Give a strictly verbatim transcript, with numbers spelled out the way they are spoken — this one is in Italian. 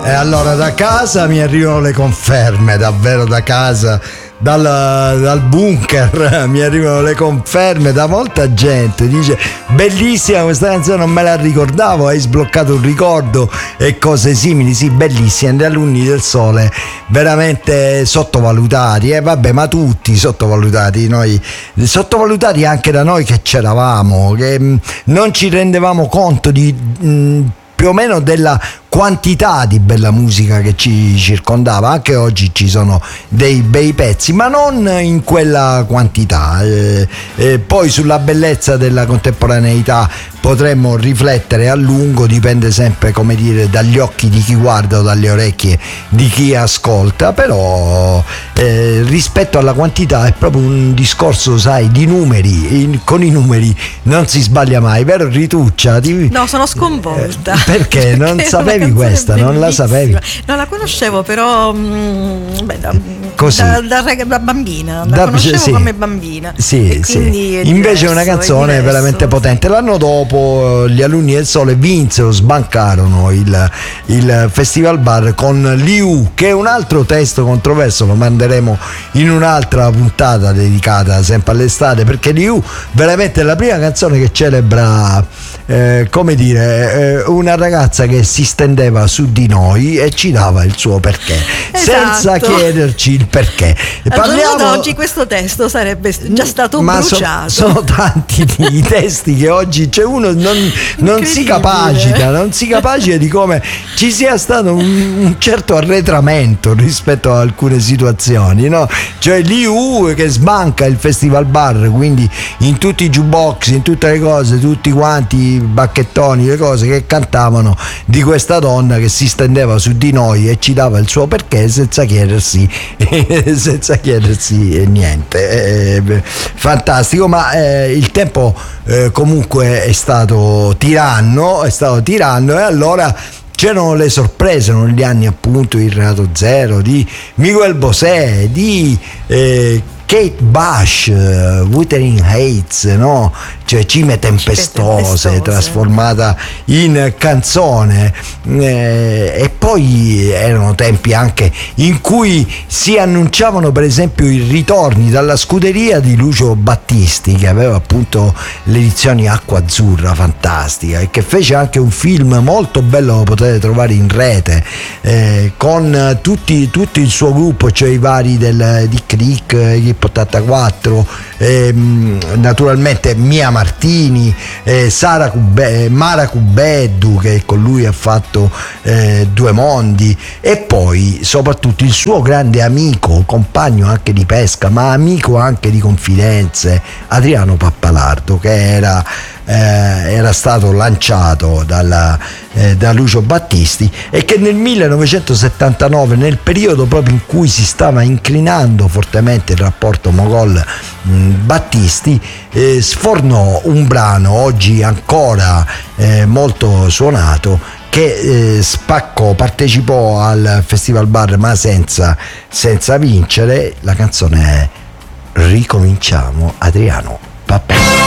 E allora da casa mi arrivano le conferme, davvero da casa, dal, dal bunker mi arrivano le conferme da molta gente. Dice: bellissima questa canzone, non me la ricordavo, hai sbloccato un ricordo e cose simili. Sì, bellissima. Gli alunni del Sole veramente sottovalutati, e eh, vabbè, ma tutti sottovalutati, noi sottovalutati anche da noi che c'eravamo, che mh, non ci rendevamo conto di mh, più o meno della quantità di bella musica che ci circondava. Anche oggi ci sono dei bei pezzi, ma non in quella quantità. Eh, eh, poi sulla bellezza della contemporaneità potremmo riflettere a lungo, dipende sempre, come dire, dagli occhi di chi guarda o dalle orecchie di chi ascolta, però eh, rispetto alla quantità è proprio un discorso, sai, di numeri. In, con i numeri non si sbaglia mai, vero Rituccia? Ti... No, sono sconvolta. Eh, perché? Non perché sapevi questa? Bellissima. Non la sapevi? Non la conoscevo, però mh, beh, da, Così. Da, da, da bambina, la da, conoscevo sì. come bambina. Sì, sì. È Invece diverso, è una canzone è veramente potente. L'anno dopo gli alunni del Sole vinsero, sbancarono il, il Festival Bar con Liu, che è un altro testo controverso, lo manderemo in un'altra puntata dedicata sempre all'estate, perché Liu veramente è la prima canzone che celebra, eh, come dire, eh, una ragazza che si stendeva su di noi e ci dava il suo perché, esatto, senza chiederci il perché. Parliamo... Ad oggi questo testo sarebbe già stato ma bruciato. So, sono tanti i testi che oggi c'è, uno non, non si capacita, non si capacita di come ci sia stato un, un certo arretramento rispetto a alcune situazioni, no? Cioè Liu che sbanca il Festival Bar, quindi in tutti i jukebox, in tutte le cose, tutti quanti i bacchettoni, le cose che cantavano di questa donna che si stendeva su di noi e ci dava il suo perché senza chiedersi senza chiedersi niente. Eh, fantastico, ma eh, il tempo eh, comunque è stato tiranno, è stato tiranno e allora c'erano le sorprese negli anni, appunto, di Renato Zero, di Miguel Bosé, di eh, Kate Bush, uh, Wuthering Heights, no? Cioè Cime Tempestose, tempestose. Trasformata in canzone, eh, e poi erano tempi anche in cui si annunciavano per esempio i ritorni dalla scuderia di Lucio Battisti, che aveva appunto le edizioni Acqua Azzurra fantastica e che fece anche un film molto bello, lo potete trovare in rete, eh, con tutti, tutto il suo gruppo, cioè i vari del, di Crick, ottantaquattro, eh, naturalmente Mia Martini, eh, Sara Cube, Mara Cubeddu, che con lui ha fatto eh, Due Mondi, e poi soprattutto il suo grande amico, compagno anche di pesca ma amico anche di confidenze, Adriano Pappalardo, che era Eh, era stato lanciato dalla, eh, da Lucio Battisti e che nel millenovecentosettantanove, nel periodo proprio in cui si stava incrinando fortemente il rapporto Mogol-Battisti, eh, sfornò un brano oggi ancora eh, molto suonato, che eh, spaccò, partecipò al Festival Bar ma senza, senza vincere. La canzone è Ricominciamo, Adriano Pappalardo.